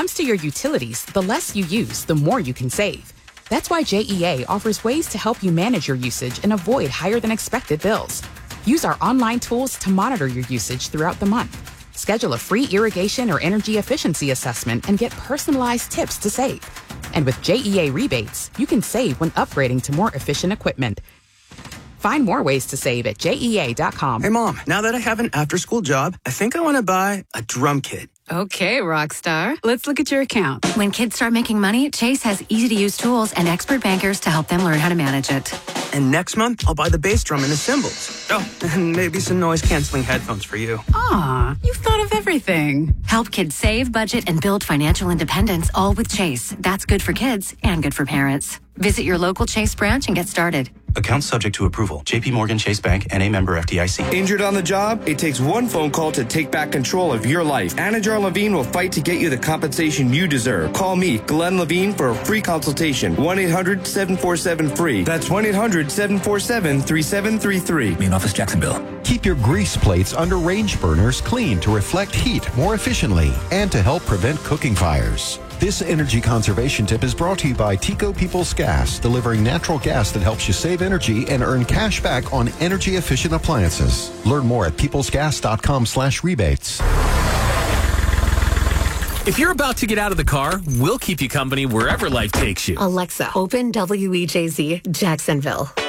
comes to your utilities, the less you use, the more you can save. That's why JEA offers ways to help you manage your usage and avoid higher than expected bills. Use our online tools to monitor your usage throughout the month. Schedule a free irrigation or energy efficiency assessment and get personalized tips to save. And with JEA rebates, you can save when upgrading to more efficient equipment. Find more ways to save at JEA.com. Hey, Mom, now that I have an after-school job, I think I want to buy a drum kit. Okay, Rockstar. Let's look at your account. When kids start making money, Chase has easy-to-use tools and expert bankers to help them learn how to manage it. And next month, I'll buy the bass drum and the cymbals. Oh, and maybe some noise-canceling headphones for you. Aw, you've thought of everything. Help kids save, budget, and build financial independence, all with Chase. That's good for kids and good for parents. Visit your local Chase branch and get started. Account subject to approval. JP Morgan Chase Bank, N.A. member FDIC. Injured on the job? It takes one phone call to take back control of your life. Anajar Levine will fight to get you the compensation you deserve. Call me, Glenn Levine, for a free consultation. 1-800-747-FREE. That's 1-800-747-3733. Main office, Jacksonville. Keep your grease plates under range burners clean to reflect heat more efficiently and to help prevent cooking fires. This energy conservation tip is brought to you by Tico Peoples Gas, delivering natural gas that helps you save energy and earn cash back on energy-efficient appliances. Learn more at peoplesgas.com/rebates. If you're about to get out of the car, we'll keep you company wherever life takes you. Alexa, open WEJZ Jacksonville.